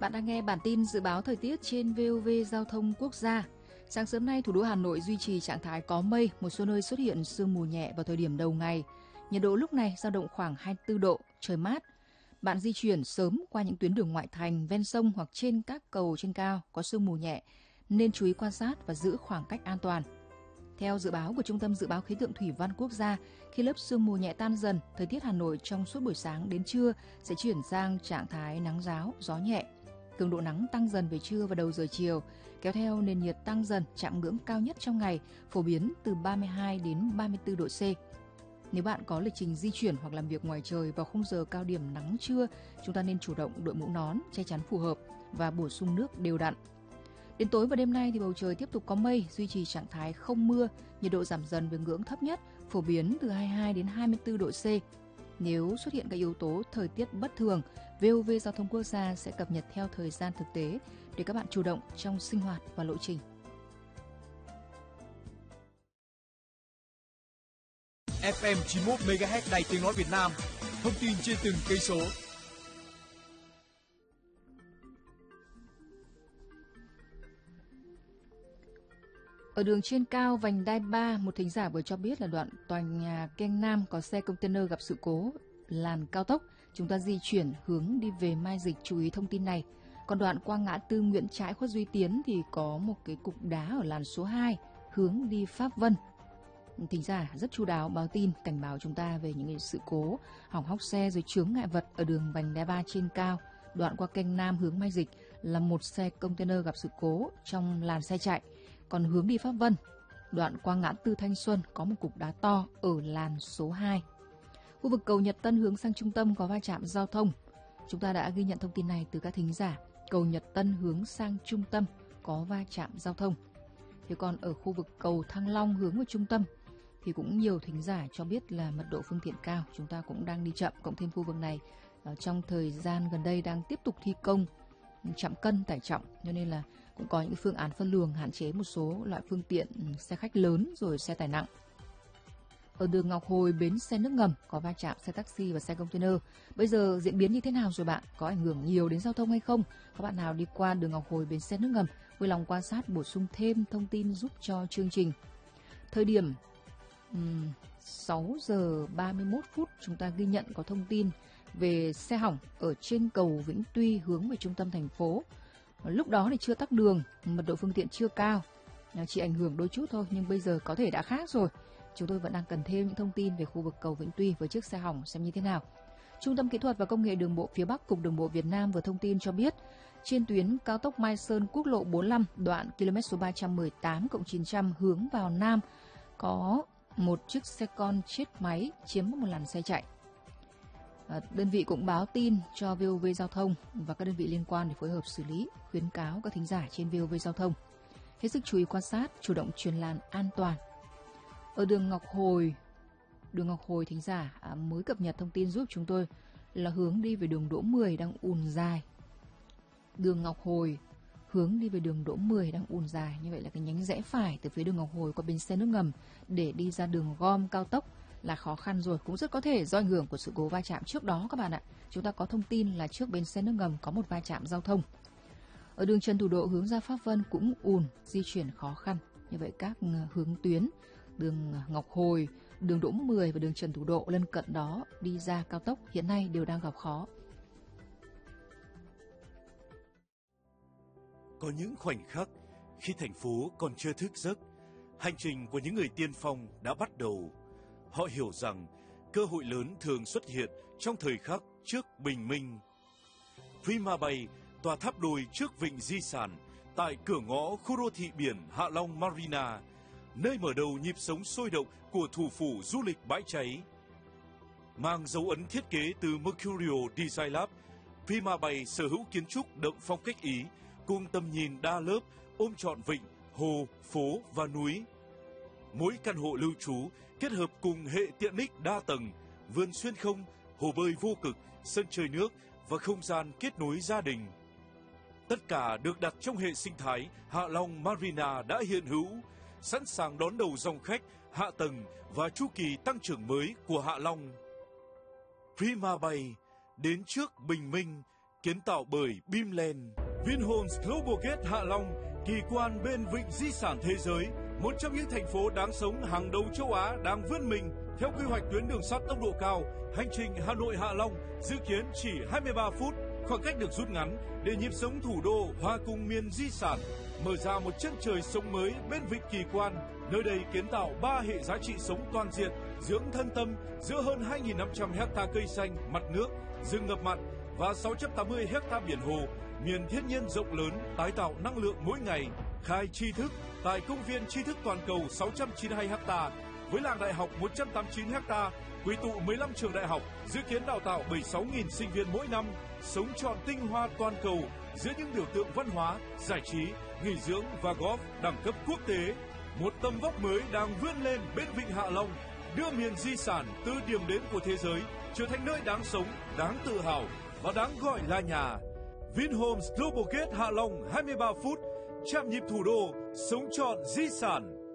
Bạn đang nghe bản tin dự báo thời tiết trên VOV Giao thông Quốc gia. Sáng sớm nay, thủ đô Hà Nội duy trì trạng thái có mây, một số nơi xuất hiện sương mù nhẹ vào thời điểm đầu ngày. Nhiệt độ lúc này dao động khoảng 24 độ, trời mát. Bạn di chuyển sớm qua những tuyến đường ngoại thành, ven sông hoặc trên các cầu trên cao có sương mù nhẹ, nên chú ý quan sát và giữ khoảng cách an toàn. Theo dự báo của Trung tâm Dự báo Khí tượng Thủy văn Quốc gia, khi lớp sương mù nhẹ tan dần, thời tiết Hà Nội trong suốt buổi sáng đến trưa sẽ chuyển sang trạng thái nắng ráo, gió nhẹ. Cường độ nắng tăng dần về trưa và đầu giờ chiều, kéo theo nền nhiệt tăng dần, chạm ngưỡng cao nhất trong ngày phổ biến từ 32 đến 34 độ C. Nếu bạn có lịch trình di chuyển hoặc làm việc ngoài trời vào khung giờ cao điểm nắng trưa, chúng ta nên chủ động đội mũ nón, che chắn phù hợp và bổ sung nước đều đặn. Đến tối và đêm nay thì bầu trời tiếp tục có mây, duy trì trạng thái không mưa, nhiệt độ giảm dần về ngưỡng thấp nhất, phổ biến từ 22 đến 24 độ C. Nếu xuất hiện các yếu tố thời tiết bất thường, VOV Giao thông Quốc gia sẽ cập nhật theo thời gian thực tế để các bạn chủ động trong sinh hoạt và lộ trình. FM 91 MHz Đài Tiếng nói Việt Nam. Thông tin trên từng cây số. Ở đường trên cao vành đai 3, một thính giả vừa cho biết là đoạn tòa nhà Keng Nam có xe container gặp sự cố làn cao tốc. Chúng ta di chuyển hướng đi về Mai Dịch, chú ý thông tin này. Còn đoạn qua ngã tư Nguyễn Trãi Khuất Duy Tiến thì có một cái cục đá ở làn số 2 hướng đi Pháp Vân. Thính giả rất chu đáo báo tin, cảnh báo chúng ta về những sự cố hỏng hóc xe rồi chướng ngại vật ở đường vành đai 3 trên cao. Đoạn qua Keng Nam hướng Mai Dịch là một xe container gặp sự cố trong làn xe chạy. Còn hướng đi Pháp Vân, đoạn qua ngã tư Thanh Xuân có một cục đá to ở làn số 2. Khu vực cầu Nhật Tân hướng sang trung tâm có va chạm giao thông. Chúng ta đã ghi nhận thông tin này từ các thính giả. Cầu Nhật Tân hướng sang trung tâm có va chạm giao thông. Thế còn ở khu vực cầu Thăng Long hướng vào trung tâm thì cũng nhiều thính giả cho biết là mật độ phương tiện cao. Chúng ta cũng đang đi chậm, cộng thêm khu vực này trong thời gian gần đây đang tiếp tục thi công trạm cân tải trọng, cho nên là cũng có những phương án phân luồng hạn chế một số loại phương tiện xe khách lớn rồi xe tải nặng. Ở đường Ngọc Hồi bến xe nước ngầm có va chạm xe taxi và xe container. Bây giờ diễn biến như thế nào rồi bạn? Có ảnh hưởng nhiều đến giao thông hay không? Các bạn nào đi qua đường Ngọc Hồi bến xe nước ngầm vui lòng quan sát, bổ sung thêm thông tin giúp cho chương trình. Thời điểm 6 giờ 31 phút chúng ta ghi nhận có thông tin về xe hỏng ở trên cầu Vĩnh Tuy hướng về trung tâm thành phố. Lúc đó thì chưa tắc đường, mật độ phương tiện chưa cao, chỉ ảnh hưởng đôi chút thôi, nhưng bây giờ có thể đã khác rồi. Chúng tôi vẫn đang cần thêm những thông tin về khu vực cầu Vĩnh Tuy với chiếc xe hỏng xem như thế nào. Trung tâm Kỹ thuật và Công nghệ Đường bộ phía Bắc, Cục Đường bộ Việt Nam vừa thông tin cho biết, trên tuyến cao tốc Mai Sơn, quốc lộ 45, đoạn km số 318+900 hướng vào Nam, có một chiếc xe con chết máy chiếm một làn xe chạy. Đơn vị cũng báo tin cho VOV Giao thông và các đơn vị liên quan để phối hợp xử lý, khuyến cáo các thính giả trên VOV Giao thông hết sức chú ý quan sát, chủ động truyền làn an toàn. Ở đường Ngọc Hồi thính giả mới cập nhật thông tin giúp chúng tôi là hướng đi về đường Đỗ Mười đang ùn dài. Đường Ngọc Hồi hướng đi về đường Đỗ Mười đang ùn dài, như vậy là cái nhánh rẽ phải từ phía đường Ngọc Hồi qua bến xe nước ngầm để đi ra đường gom cao tốc là khó khăn rồi, cũng rất có thể do ảnh hưởng của sự cố va chạm trước đó các bạn ạ. Chúng ta có thông tin là trước bến xe nước ngầm có một va chạm giao thông. Ở đường Trần Thủ Độ hướng ra Pháp Vân cũng ùn, di chuyển khó khăn. Như vậy các hướng tuyến đường Ngọc Hồi, đường Đỗ Mười và đường Trần Thủ Độ lân cận đó đi ra cao tốc hiện nay đều đang gặp khó. Có những khoảnh khắc khi thành phố còn chưa thức giấc, hành trình của những người tiên phong đã bắt đầu. Họ hiểu rằng cơ hội lớn thường xuất hiện trong thời khắc trước bình minh. Prima Bay, tòa tháp đôi trước vịnh di sản, tại cửa ngõ khu đô thị biển Hạ Long Marina, nơi mở đầu nhịp sống sôi động của thủ phủ du lịch bãi cháy. Mang dấu ấn thiết kế từ Mercurio Design Lab, Prima Bay sở hữu kiến trúc đậm phong cách Ý, cùng tầm nhìn đa lớp ôm trọn vịnh, hồ, phố và núi. Mỗi căn hộ lưu trú kết hợp cùng hệ tiện ích đa tầng, vườn xuyên không, hồ bơi vô cực, sân chơi nước và không gian kết nối gia đình. Tất cả được đặt trong hệ sinh thái Hạ Long Marina đã hiện hữu, sẵn sàng đón đầu dòng khách, hạ tầng và chu kỳ tăng trưởng mới của Hạ Long. Prima Bay, đến trước bình minh, kiến tạo bởi Bimland. Vinhomes Global Gate Hạ Long, kỳ quan bên vịnh di sản thế giới, một trong những thành phố đáng sống hàng đầu châu Á đang vươn mình theo quy hoạch tuyến đường sắt tốc độ cao. Hành trình Hà Nội Hạ Long dự kiến chỉ 23 phút, khoảng cách được rút ngắn để nhịp sống thủ đô hòa cùng miền di sản, mở ra một chân trời sống mới bên vịnh kỳ quan. Nơi đây kiến tạo 3 hệ giá trị sống toàn diện, dưỡng thân tâm giữa hơn 2.500 hecta cây xanh, mặt nước, rừng ngập mặn và 680 hecta biển hồ, miền thiên nhiên rộng lớn, tái tạo năng lượng mỗi ngày. Khai tri thức tại công viên tri thức toàn cầu 692 hecta với làng đại học 189 hecta, quy tụ 15 trường đại học, dự kiến đào tạo 76.000 sinh viên mỗi năm, sống trọn tinh hoa toàn cầu giữa những biểu tượng văn hóa, giải trí, nghỉ dưỡng và golf đẳng cấp quốc tế. Một tầm vóc mới đang vươn lên bên vịnh Hạ Long, đưa miền di sản từ điểm đến của thế giới trở thành nơi đáng sống, đáng tự hào và đáng gọi là nhà. Vinhomes Global Gate Hạ Long 23 phút, chạm nhịp thủ đô, sống trọn di sản.